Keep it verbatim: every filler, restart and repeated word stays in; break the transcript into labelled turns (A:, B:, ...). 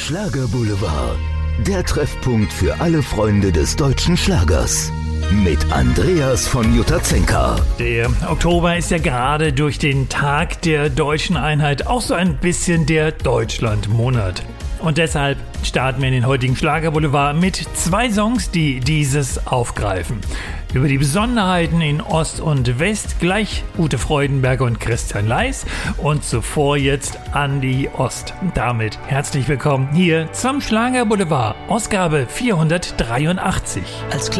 A: Schlagerboulevard, der Treffpunkt für alle Freunde des deutschen Schlagers. Mit Andreas von Jutazenka.
B: Der Oktober ist ja gerade durch den Tag der deutschen Einheit auch so ein bisschen der Deutschlandmonat. Und deshalb starten wir in den heutigen Schlagerboulevard mit zwei Songs, die dieses aufgreifen. Über die Besonderheiten in Ost und West gleich Ute Freudenberger und Christian Leis und zuvor jetzt Andi Ost. Damit herzlich willkommen hier zum Schlagerboulevard, Ausgabe vierhundertdreiundachtzig.
C: Als